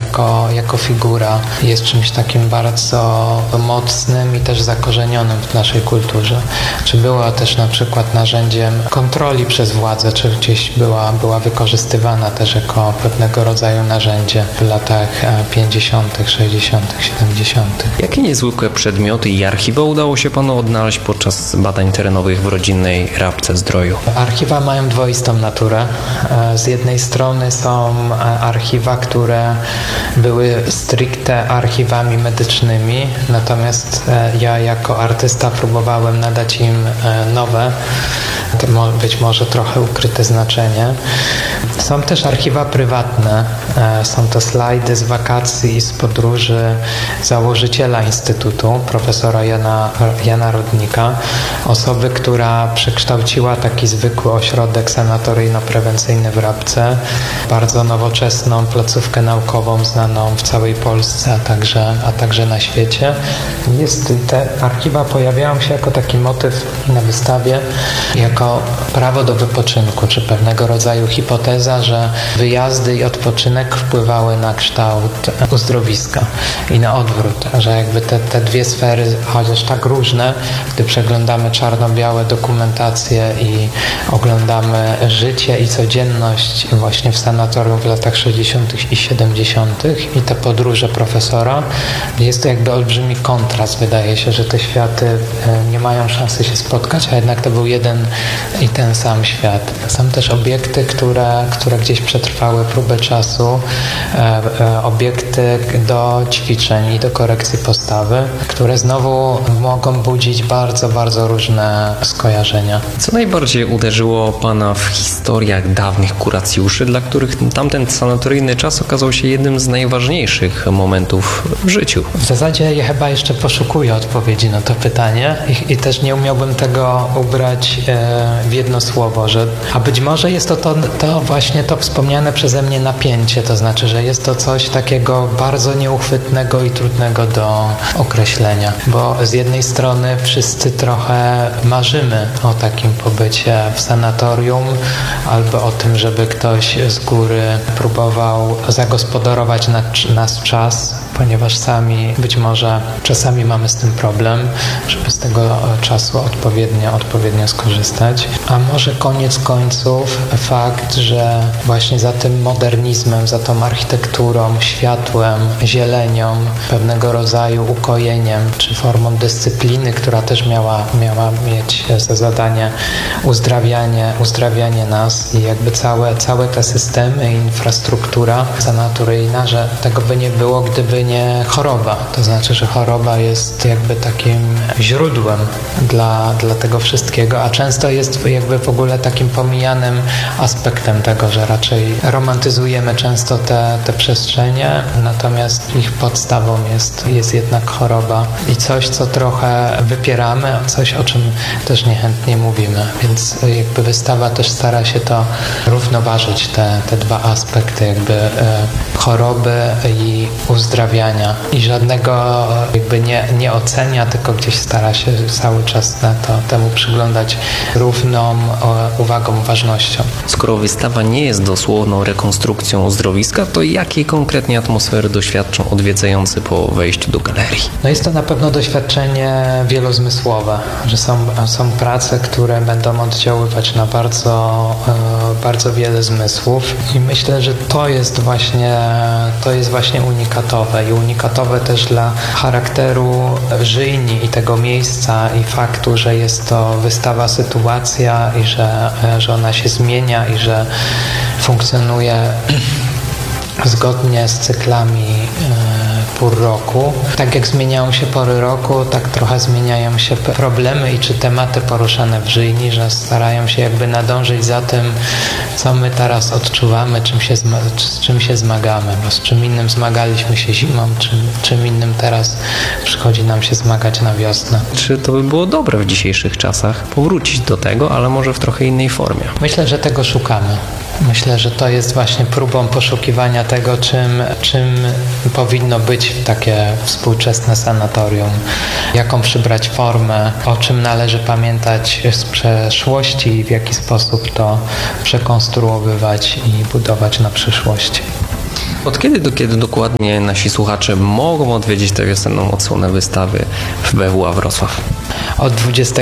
jako figura jest czymś takim bardzo mocnym i też zakorzenionym w naszej kulturze. Czy była też na przykład narzędziem kontroli przez władzę, czy gdzieś była wykorzystywana też jako pewnego rodzaju narzędzie w latach 50., 60., 70. Jakie niezwykłe przedmioty i archiwa udało się panu odnaleźć podczas badań terenowych w rodzinnej Rabce-Zdroju? Archiwa mają dwoistą naturę. Z jednej strony są archiwa, które były stricte archiwami medycznymi, natomiast ja jako artysta próbowałem nadać im nowe, być może trochę ukryte znaczenie. Są też archiwa prywatne. Są to slajdy z wakacji i z podróży założyciela Instytutu, profesora Jana Rodnika, osoby, która przekształciła taki zwykły ośrodek sanatoryjno-prewencyjny w Rabce, bardzo nowoczesną placówkę naukową znaną w całej Polsce, a także na świecie. Te archiwa pojawiają się jako taki motyw na wystawie, jako prawo do wypoczynku, czy pewnego rodzaju hipoteza, że wyjazdy i odpoczynek wpływały na kształt uzdrowiska i na odwrót, że jakby te dwie sfery, chociaż tak różne, gdy przeglądamy czarno-białe dokumentacje i oglądamy życie i codzienność właśnie w sanatorium w latach 60. i 70. i te podróże profesora, jest to jakby olbrzymi kontrast. Wydaje się, że te światy nie mają szansy się spotkać, a jednak to był jeden i ten sam świat. Są też obiekty, które gdzieś przetrwały próbę czasu, obiekty do ćwiczeń i do korekcji postawy, które znowu mogą budzić bardzo, bardzo różne skojarzenia. Co najbardziej uderzyło pana w historiach dawnych kuracjuszy, dla których tamten sanatoryjny czas okazał się jednym z najważniejszych momentów w życiu? W zasadzie ja chyba jeszcze poszukuję odpowiedzi na to pytanie i też nie umiałbym tego ubrać w jedno słowo, a być może jest to właśnie to wspomniane przeze mnie napięcie, to znaczy, że jest to coś takiego bardzo nieuchwytnego i trudnego do określenia, bo z jednej strony wszyscy trochę marzymy o takim pobycie w sanatorium albo o tym, żeby ktoś z góry próbował zagospodarować nasz czas, ponieważ sami być może czasami mamy z tym problem, żeby z tego czasu odpowiednio skorzystać. A może koniec końców fakt, że właśnie za tym modernizmem, za tą architekturą, światłem, zielenią, pewnego rodzaju ukojeniem, czy formą dyscypliny, która też miała mieć za zadanie uzdrawianie nas i jakby całe te systemy i infrastruktura sanatoryjna, że tego by nie było, gdyby nie choroba. To znaczy, że choroba jest jakby takim źródłem dla tego wszystkiego, a często jest jakby w ogóle takim pomijanym aspektem tego, że raczej romantyzujemy często te przestrzenie, natomiast ich podstawą jest jednak choroba i coś, co trochę wypieramy, a coś, o czym też niechętnie mówimy. Więc jakby wystawa też stara się to równoważyć, te dwa aspekty jakby choroby i uzdrawiania i żadnego jakby nie ocenia, tylko gdzieś stara się cały czas temu przyglądać równą uwagą, ważnością. Skoro wystawa nie jest dosłowną rekonstrukcją uzdrowiska, to jakiej konkretnie atmosfery doświadczą odwiedzający po wejściu do galerii? No jest to na pewno doświadczenie wielozmysłowe, że są prace, które będą oddziaływać na bardzo wiele zmysłów i myślę, że to jest właśnie unikatowe i unikatowe też dla charakteru Żyjni i tego miejsca i faktu, że jest to wystawa sytuacja i że ona się zmienia i że funkcjonuje zgodnie z cyklami pór roku. Tak jak zmieniają się pory roku, tak trochę zmieniają się problemy i czy tematy poruszane w Żyjni, że starają się jakby nadążyć za tym, co my teraz odczuwamy, z czym się zmagamy, bo z czym innym zmagaliśmy się zimą, czym innym teraz przychodzi nam się zmagać na wiosnę. Czy to by było dobre w dzisiejszych czasach powrócić do tego, ale może w trochę innej formie? Myślę, że tego szukamy. Myślę, że to jest właśnie próbą poszukiwania tego, czym powinno być takie współczesne sanatorium, jaką przybrać formę, o czym należy pamiętać z przeszłości i w jaki sposób to przekonstruowywać i budować na przyszłość. Od kiedy do kiedy dokładnie nasi słuchacze mogą odwiedzić tę wiosenną odsłonę wystawy w BWA Wrocław? Od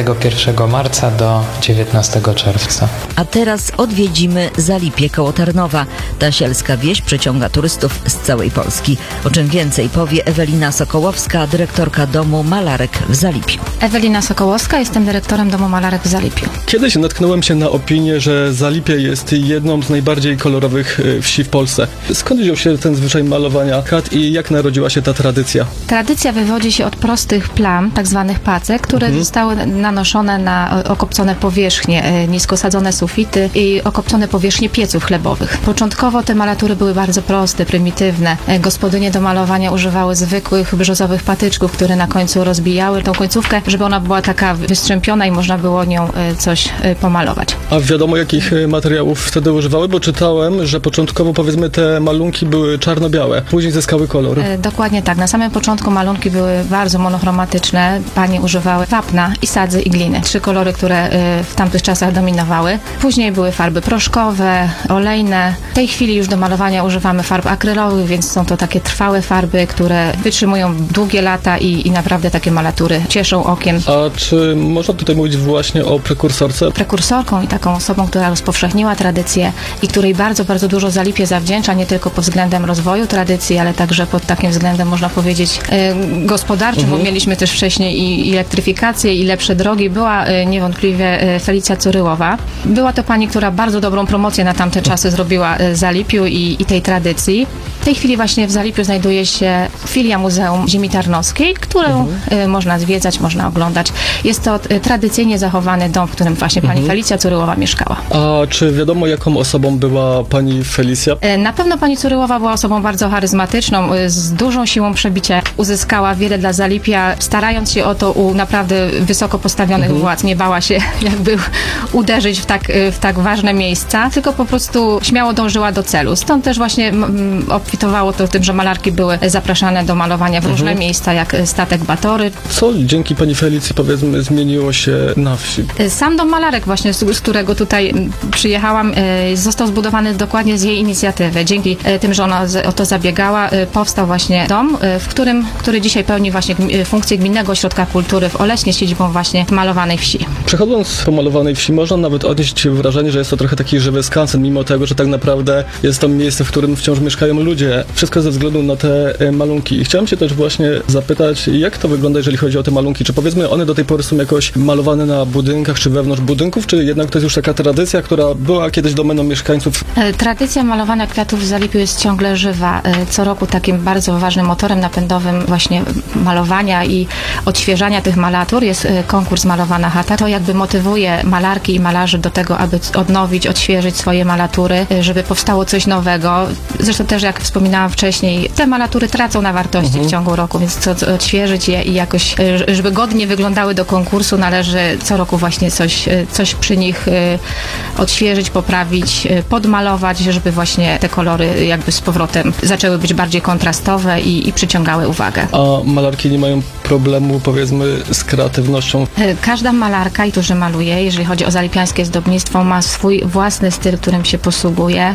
21 marca do 19 czerwca. A teraz odwiedzimy Zalipie koło Tarnowa. Ta sielska wieś przyciąga turystów z całej Polski. O czym więcej powie Ewelina Sokołowska, dyrektorka Domu Malarek w Zalipiu. Ewelina Sokołowska, jestem dyrektorem Domu Malarek w Zalipiu. Kiedyś natknąłem się na opinię, że Zalipie jest jedną z najbardziej kolorowych wsi w Polsce. Skąd wziął się ten zwyczaj malowania chat i jak narodziła się ta tradycja? Tradycja wywodzi się od prostych plam, tak zwanych pacek, które zostały nanoszone na okopcone powierzchnie, nisko sadzone sufity i okopcone powierzchnie pieców chlebowych. Początkowo te malatury były bardzo proste, prymitywne. Gospodynie do malowania używały zwykłych brzozowych patyczków, które na końcu rozbijały tą końcówkę, żeby ona była taka wystrzępiona i można było nią coś pomalować. A wiadomo, jakich materiałów wtedy używały? Bo czytałem, że początkowo, powiedzmy, te malunki były czarno-białe, później zyskały kolor. Dokładnie tak. Na samym początku malunki były bardzo monochromatyczne. Panie używały wapna i sadzy i gliny. 3 kolory, które w tamtych czasach dominowały. Później były farby proszkowe, olejne. W tej chwili już do malowania używamy farb akrylowych, więc są to takie trwałe farby, które wytrzymują długie lata i naprawdę takie malatury cieszą okiem. A czy można tutaj mówić właśnie o prekursorce? Prekursorką i taką osobą, która rozpowszechniła tradycję i której bardzo, bardzo dużo Zalipie zawdzięcza, nie tylko pod względem rozwoju tradycji, ale także pod takim względem, można powiedzieć, gospodarczym, bo mieliśmy też wcześniej i elektryfikację, i lepsze drogi. Była niewątpliwie Felicja Curyłowa. Była to pani, która bardzo dobrą promocję na tamte czasy zrobiła Zalipiu i tej tradycji. W tej chwili właśnie w Zalipiu znajduje się filia Muzeum Ziemi Tarnowskiej, którą można zwiedzać, można oglądać. Jest to tradycyjnie zachowany dom, w którym właśnie pani Felicja Curyłowa mieszkała. A czy wiadomo, jaką osobą była pani Felicja? Na pewno pani Curyłowa była osobą bardzo charyzmatyczną, z dużą siłą przebicia. Uzyskała wiele dla Zalipia, starając się o to u naprawdę wysoko postawionych władz. Nie bała się jakby uderzyć w tak ważne miejsca, tylko po prostu śmiało dążyła do celu. Stąd też właśnie obfitowało to tym, że malarki były zapraszane do malowania w różne miejsca, jak statek Batory. Co dzięki pani Felicji, powiedzmy, zmieniło się na wsi? Sam dom malarek właśnie, z którego tutaj przyjechałam, został zbudowany dokładnie z jej inicjatywy. Dzięki tym, że ona o to zabiegała, powstał właśnie dom, który dzisiaj pełni właśnie funkcję Gminnego Ośrodka Kultury w Oleśnie, siedzibą właśnie w malowanej wsi. Przechodząc po malowanej wsi, można nawet odnieść wrażenie, że jest to trochę taki żywy skansen, mimo tego, że tak naprawdę jest to miejsce, w którym wciąż mieszkają ludzie. Wszystko ze względu na te malunki. I chciałem się też właśnie zapytać, jak to wygląda, jeżeli chodzi o te malunki? Czy powiedzmy one do tej pory są jakoś malowane na budynkach, czy wewnątrz budynków, czy jednak to jest już taka tradycja, która była kiedyś domeną mieszkańców? Tradycja malowania kwiatów w Zalipiu jest ciągle żywa. Co roku takim bardzo ważnym motorem napędowym właśnie malowania i odświeżania tych malatur jest konkurs Malowana Chata. To jakby motywuje malarki i malarzy do tego, aby odnowić, odświeżyć swoje malatury, żeby powstało coś nowego. Zresztą też, jak wspominałam wcześniej, te malatury tracą na wartości w ciągu roku, więc odświeżyć je i jakoś, żeby godnie wyglądały do konkursu, należy co roku właśnie coś przy nich odświeżyć, poprawić, podmalować, żeby właśnie te kolory jakby z powrotem zaczęły być bardziej kontrastowe i przyciągały uwagę. A malarki nie mają problemu, powiedzmy, z kreatywnością? Każda malarka, i to, że maluje, jeżeli chodzi o zalipiańskie zdobnictwo, ma swój własny styl, którym się posługuje.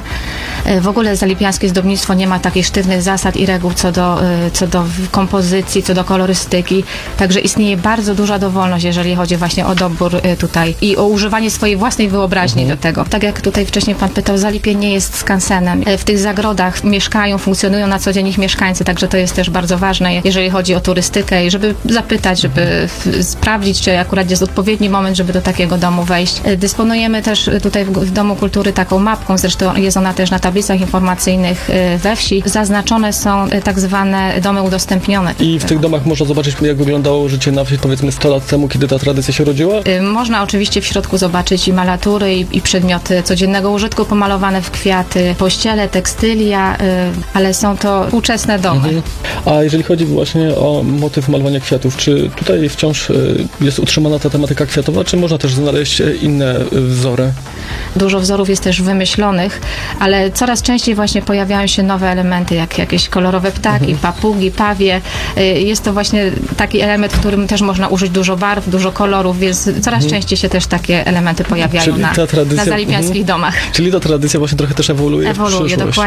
W ogóle zalipiańskie zdobnictwo nie ma takich sztywnych zasad i reguł co do kompozycji, co do kolorystyki. Także istnieje bardzo duża dowolność, jeżeli chodzi właśnie o dobór tutaj i o używanie swojej własnej wyobraźni do tego. Tak jak tutaj wcześniej pan pytał, Zalipie nie jest skansenem. W tych zagrodach mieszkają, funkcjonują na co dzień ich mieszkańcy, także to jest też bardzo ważne, jeżeli chodzi o turystykę i żeby zapytać, żeby sprawdzić, czy akurat jest odpowiedni moment, żeby do takiego domu wejść. Dysponujemy też tutaj w Domu Kultury taką mapką, zresztą jest ona też na tablicach informacyjnych we wsi. Zaznaczone są tak zwane domy udostępnione. I w tych domach można zobaczyć, jak wyglądało życie na wsi, powiedzmy 100 lat temu, kiedy ta tradycja się rodziła? Można oczywiście w środku zobaczyć i malatury, i przedmioty codziennego użytku pomalowane w kwiaty, pościele, tekstylia, ale są to współczesne domy. A jeżeli chodzi właśnie o motyw malowania kwiatów, czy tutaj wciąż jest utrzymana ta tematyka kwiatowa, czy można też znaleźć inne wzory? Dużo wzorów jest też wymyślonych, ale coraz częściej właśnie pojawiają się nowe elementy, jak jakieś kolorowe ptaki, papugi, pawie. Jest to właśnie taki element, w którym też można użyć dużo barw, dużo kolorów, więc coraz częściej się też takie elementy pojawiają na zalipiańskich domach. Czyli ta tradycja właśnie trochę też ewoluuje w przyszłości. Dokładnie tak.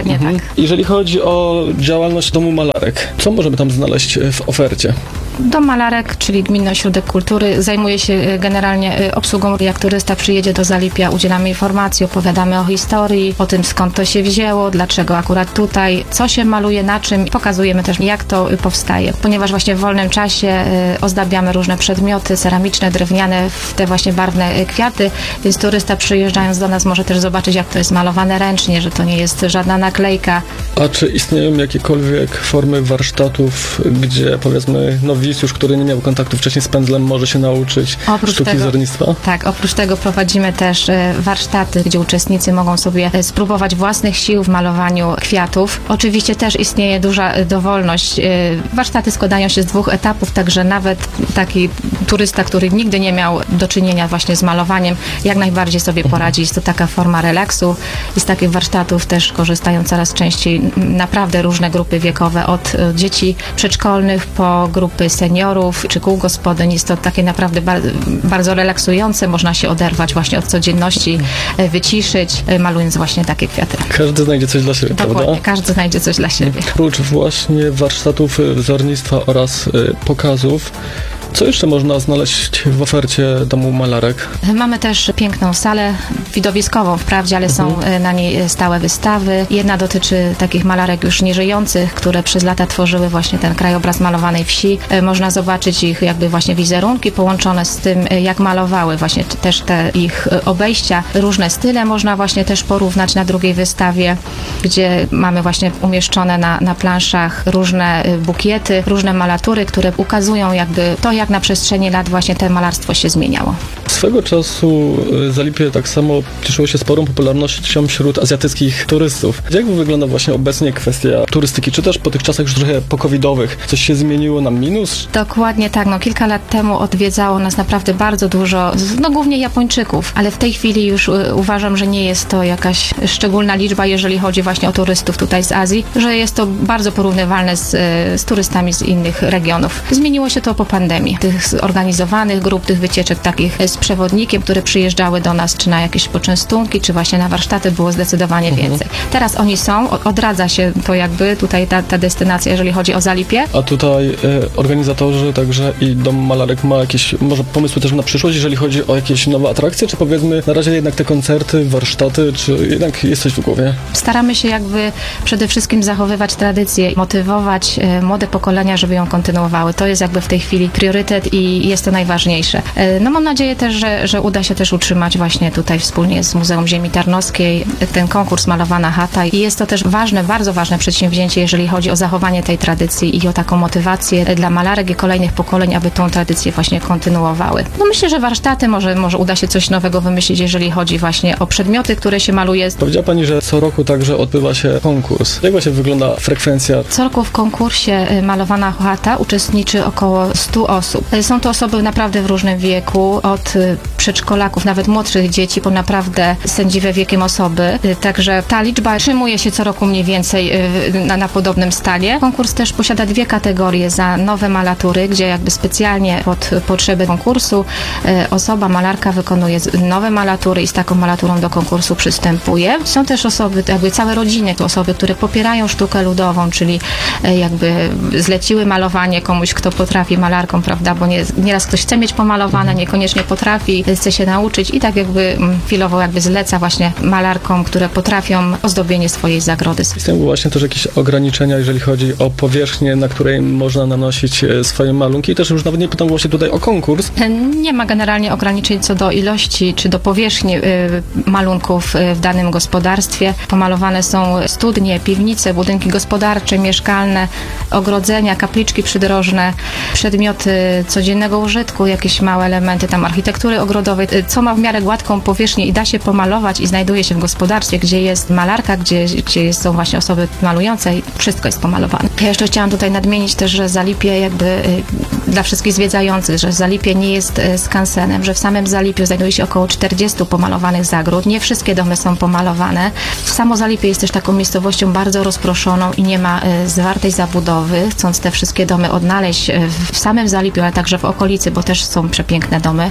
Jeżeli chodzi o działalność Domu Malarek, co możemy tam znaleźć w ofercie? Dom Malarek, czyli Gminny Ośrodek Kultury, zajmuje się generalnie obsługą. Jak turysta przyjedzie do Zalipia, udzielamy informacji, opowiadamy o historii, o tym, skąd to się wzięło, dlaczego akurat tutaj, co się maluje, na czym. Pokazujemy też, jak to powstaje. Ponieważ właśnie w wolnym czasie ozdabiamy różne przedmioty ceramiczne, drewniane w te właśnie barwne kwiaty, więc turysta przyjeżdżając do nas może też zobaczyć, jak to jest malowane ręcznie, że to nie jest żadna naklejka. A czy istnieją jakiekolwiek formy warsztatów, gdzie powiedzmy nowicjusz, który nie miał kontaktu wcześniej z pędzlem, może się nauczyć sztuki wzornictwa? Tak, oprócz tego prowadzimy też warsztaty, gdzie uczestnicy mogą sobie spróbować własnych sił w malowaniu kwiatów. Oczywiście też istnieje duża dowolność. Warsztaty składają się z 2 etapów, także nawet taki turysta, który nigdy nie miał do czynienia właśnie z malowaniem, jak najbardziej sobie poradzi. Jest to taka forma relaksu i z takich warsztatów też korzystają coraz częściej naprawdę różne grupy wiekowe, od dzieci przedszkolnych po grupy seniorów czy kół gospodyń. Jest to takie naprawdę bardzo relaksujące, można się oderwać właśnie od codzienności, wyciszyć, malując właśnie takie kwiaty. Każdy znajdzie coś dla siebie, Dokładnie, prawda? każdy znajdzie coś dla siebie. Oprócz właśnie warsztatów wzornictwa oraz pokazów, co jeszcze można znaleźć w ofercie Domu Malarek? Mamy też piękną salę widowiskową wprawdzie, ale są na niej stałe wystawy. Jedna dotyczy takich malarek już nieżyjących, które przez lata tworzyły właśnie ten krajobraz malowanej wsi. Można zobaczyć ich jakby właśnie wizerunki połączone z tym, jak malowały właśnie też te ich obejścia. Różne style można właśnie też porównać na drugiej wystawie, gdzie mamy właśnie umieszczone na planszach różne bukiety, różne malatury, które ukazują jakby to, jak na przestrzeni lat właśnie to malarstwo się zmieniało. Swego czasu Zalipie tak samo cieszyło się sporą popularnością wśród azjatyckich turystów. Jak wygląda właśnie obecnie kwestia turystyki? Czy też po tych czasach już trochę pokowidowych coś się zmieniło na minus? Dokładnie tak. Kilka lat temu odwiedzało nas naprawdę bardzo dużo, głównie Japończyków, ale w tej chwili już uważam, że nie jest to jakaś szczególna liczba, jeżeli chodzi właśnie o turystów tutaj z Azji, że jest to bardzo porównywalne z turystami z innych regionów. Zmieniło się to po pandemii. Tych zorganizowanych grup, tych wycieczek takich z przewodnikiem, które przyjeżdżały do nas, czy na jakieś poczęstunki, czy właśnie na warsztaty, było zdecydowanie więcej. Teraz oni są, odradza się to jakby tutaj ta destynacja, jeżeli chodzi o Zalipie. A tutaj organizatorzy, także i Dom Malarek ma jakieś może pomysły też na przyszłość, jeżeli chodzi o jakieś nowe atrakcje, czy powiedzmy na razie jednak te koncerty, warsztaty, czy jednak jest coś w głowie? Staramy się jakby przede wszystkim zachowywać tradycję, motywować młode pokolenia, żeby ją kontynuowały. To jest jakby w tej chwili priorytet i jest to najważniejsze. Mam nadzieję też, że uda się też utrzymać właśnie tutaj wspólnie z Muzeum Ziemi Tarnowskiej ten konkurs Malowana Chata i jest to też ważne, bardzo ważne przedsięwzięcie, jeżeli chodzi o zachowanie tej tradycji i o taką motywację dla malarek i kolejnych pokoleń, aby tą tradycję właśnie kontynuowały. Myślę, że warsztaty może uda się coś nowego wymyślić, jeżeli chodzi właśnie o przedmioty, które się maluje. Powiedziała Pani, że co roku także odbywa się konkurs. Jak właśnie wygląda frekwencja? Co roku w konkursie Malowana Chata uczestniczy około 100 osób. Są to osoby naprawdę w różnym wieku, od przedszkolaków, nawet młodszych dzieci, po naprawdę sędziwe wiekiem osoby. Także ta liczba utrzymuje się co roku mniej więcej na podobnym stanie. Konkurs też posiada 2 kategorie za nowe malatury, gdzie jakby specjalnie pod potrzeby konkursu osoba, malarka wykonuje nowe malatury i z taką malaturą do konkursu przystępuje. Są też osoby, jakby całe rodziny, osoby, które popierają sztukę ludową, czyli jakby zleciły malowanie komuś, kto potrafi, malarkom, prawda, bo nieraz ktoś chce mieć pomalowane, niekoniecznie potrafi, chce się nauczyć i tak jakby chwilowo jakby zleca właśnie malarkom, które potrafią ozdobienie swojej zagrody. Istnieją właśnie też jakieś ograniczenia, jeżeli chodzi o powierzchnię, na której można nanosić swoje malunki. I też już nawet nie pytam właśnie tutaj o konkurs. Nie ma generalnie ograniczeń co do ilości czy do powierzchni malunków w danym gospodarstwie. Pomalowane są studnie, piwnice, budynki gospodarcze, mieszkalne, ogrodzenia, kapliczki przydrożne, przedmioty codziennego użytku, jakieś małe elementy tam architektury ogrodowej, co ma w miarę gładką powierzchnię i da się pomalować i znajduje się w gospodarstwie, gdzie jest malarka, gdzie są właśnie osoby malujące i wszystko jest pomalowane. Ja jeszcze chciałam tutaj nadmienić też, że Zalipie jakby dla wszystkich zwiedzających, że Zalipie nie jest skansenem, że w samym Zalipiu znajduje się około 40 pomalowanych zagród. Nie wszystkie domy są pomalowane. Samo Zalipie jest też taką miejscowością bardzo rozproszoną i nie ma zwartej zabudowy. Chcąc te wszystkie domy odnaleźć w samym Zalipiu, ale także w okolicy, bo też są przepiękne domy, trzeba troszkę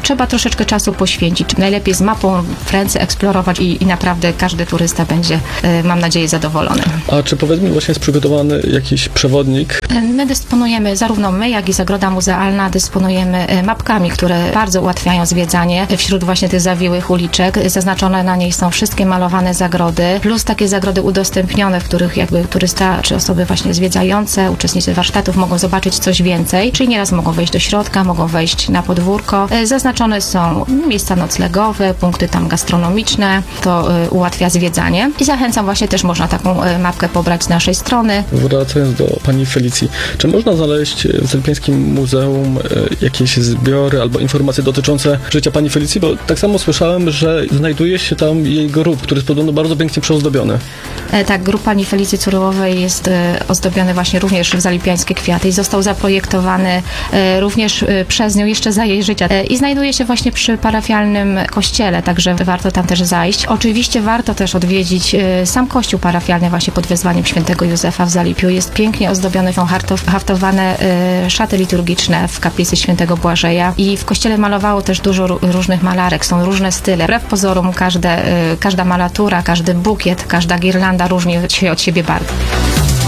troszeczkę czasu poświęcić. Najlepiej z mapą w ręce eksplorować i naprawdę każdy turysta będzie, mam nadzieję, zadowolony. A czy powiedz mi, właśnie jest przygotowany jakiś przewodnik? My dysponujemy, zarówno my, jak i Zagroda Muzealna, dysponujemy mapkami, które bardzo ułatwiają zwiedzanie wśród właśnie tych zawiłych uliczek. Zaznaczone na niej są wszystkie malowane zagrody, plus takie zagrody udostępnione, w których jakby turysta czy osoby właśnie zwiedzające, uczestnicy warsztatów mogą zobaczyć coś więcej, czyli nieraz mogą wejść do środka, mogą wejść na podwórko. Zaznaczone są miejsca noclegowe, punkty tam gastronomiczne, to ułatwia zwiedzanie i zachęcam właśnie, też można taką mapkę pobrać z naszej strony. Wracając do pani Felicji, czy można znaleźć w Zalipiańskim Muzeum jakieś zbiory albo informacje dotyczące życia pani Felicji? Bo tak samo słyszałem, że znajduje się tam jej grób, który jest podobno bardzo pięknie przyozdobiony. Tak, grób pani Felicji Curyłowej jest ozdobiony właśnie również w zalipiańskie kwiaty i został zaprojektowany również przez nią jeszcze za jej życia. I znajduje się właśnie przy parafialnym kościele, także warto tam też zajść. Oczywiście warto też odwiedzić sam kościół parafialny właśnie pod wezwaniem świętego Józefa w Zalipiu. Jest pięknie ozdobiony, są haftowane szaty liturgiczne w kaplicy świętego Błażeja i w kościele malowało też dużo różnych malarek, są różne style. Wbrew pozorom każda malatura, każdy bukiet, każda girlanda różni się od siebie bardzo.